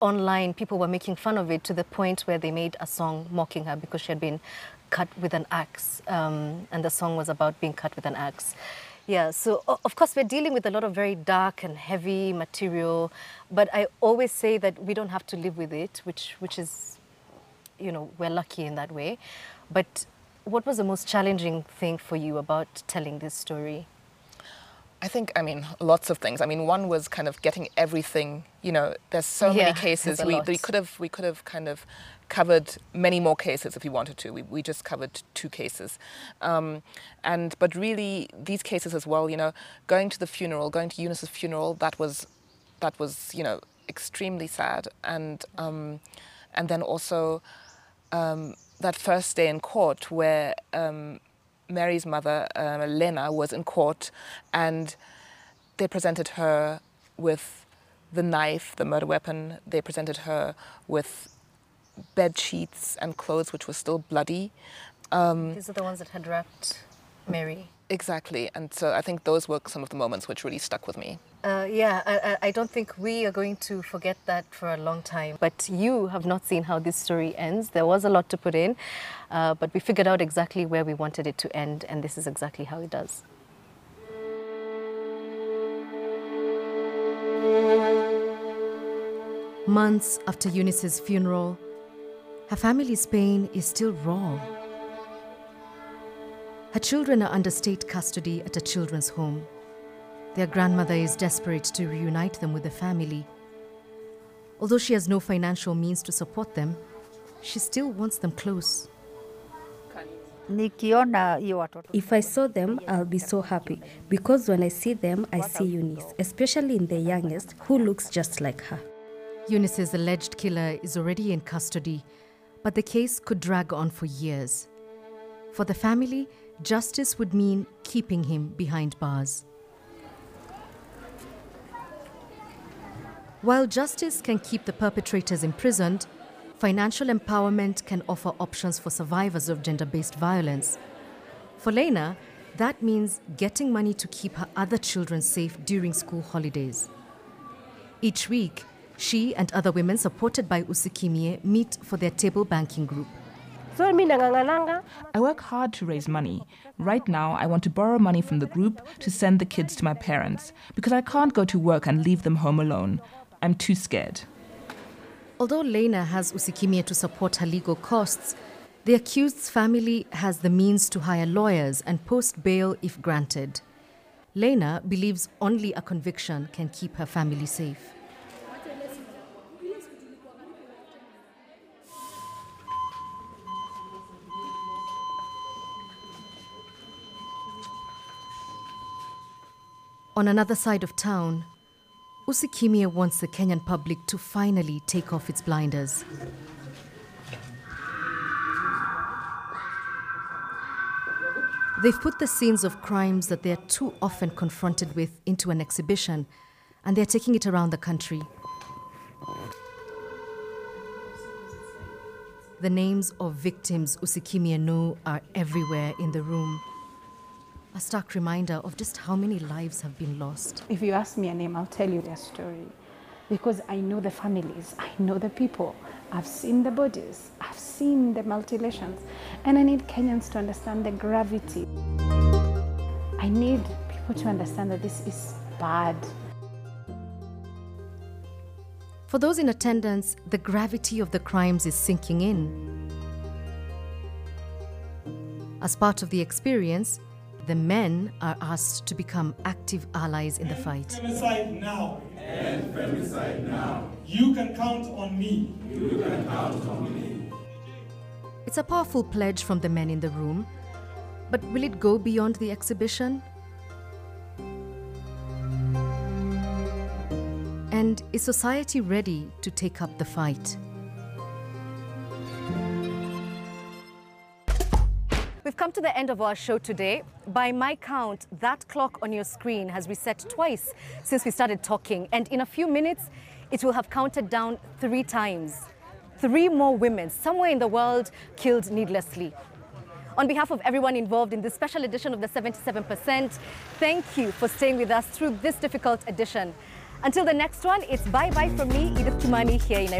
online, people were making fun of it to the point where they made a song mocking her because she had been cut with an axe. And the song was about being cut with an axe. Yeah, so of course we're dealing with a lot of very dark and heavy material, but I always say that we don't have to live with it, which is, you know, we're lucky in that way. But what was the most challenging thing for you about telling this story? I think, I mean, lots of things. I mean, one was kind of getting everything, you know, there's so many cases. We could have kind of covered many more cases if we wanted to. We just covered 2 cases. But really, these cases as well, you know, going to Eunice's funeral, that was, you know, extremely sad. And then also that first day in court where Mary's mother, Lena, was in court, and they presented her with the knife, the murder weapon. They presented her with bed sheets and clothes which were still bloody. These are the ones that had wrapped Mary. Exactly, and so I think those were some of the moments which really stuck with me. I don't think we are going to forget that for a long time. But you have not seen how this story ends. There was a lot to put in, but we figured out exactly where we wanted it to end, and this is exactly how it does. Months after Eunice's funeral, her family's pain is still raw. Her children are under state custody at a children's home. Their grandmother is desperate to reunite them with the family. Although she has no financial means to support them, she still wants them close. If I saw them, I'll be so happy, because when I see them, I see Eunice, especially in the youngest, who looks just like her. Eunice's alleged killer is already in custody, but the case could drag on for years. For the family, justice would mean keeping him behind bars. While justice can keep the perpetrators imprisoned, financial empowerment can offer options for survivors of gender-based violence. For Lena, that means getting money to keep her other children safe during school holidays. Each week, she and other women supported by Usikimie meet for their table banking group. I work hard to raise money. Right now, I want to borrow money from the group to send the kids to my parents, because I can't go to work and leave them home alone. I'm too scared. Although Lena has Usikimie to support her legal costs, the accused's family has the means to hire lawyers and post bail if granted. Lena believes only a conviction can keep her family safe. On another side of town, Usikimie wants the Kenyan public to finally take off its blinders. They've put the scenes of crimes that they're too often confronted with into an exhibition, and they're taking it around the country. The names of victims Usikimie know are everywhere in the room. A stark reminder of just how many lives have been lost. If you ask me a name, I'll tell you their story. Because I know the families, I know the people. I've seen the bodies, I've seen the mutilations. And I need Kenyans to understand the gravity. I need people to understand that this is bad. For those in attendance, the gravity of the crimes is sinking in. As part of the experience, the men are asked to become active allies in the fight. Femicide now. End femicide now. You can count on me. You can count on me. It's a powerful pledge from the men in the room, but will it go beyond the exhibition? And is society ready to take up the fight? We've come to the end of our show today. By my count, that clock on your screen has reset twice since we started talking, and in a few minutes, it will have counted down 3 times. 3 more women somewhere in the world killed needlessly. On behalf of everyone involved in this special edition of the 77%, thank you for staying with us through this difficult edition. Until the next one, it's bye-bye from me, Edith Kimani, here in